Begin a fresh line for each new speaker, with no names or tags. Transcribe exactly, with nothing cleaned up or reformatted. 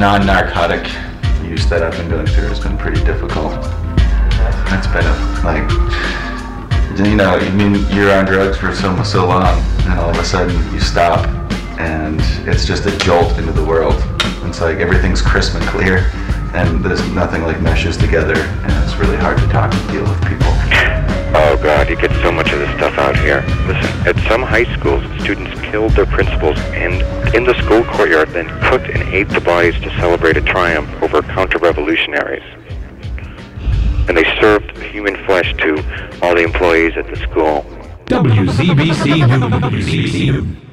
non-narcotic use that I've been going through has been pretty difficult. It's been a, like, you know, I mean, you're on drugs for so so long, and all of a sudden you stop, and it's just a jolt into the world. It's like everything's crisp and clear, and there's nothing like meshes together, and it's really hard to talk and deal with people.
Oh God, you get so much of this stuff out here. Listen, at some high schools, students killed their principals and in the school courtyard, then cooked and ate the bodies to celebrate a triumph over counter-revolutionaries. And they served human flesh to all the employees at the school.
W Z B C News.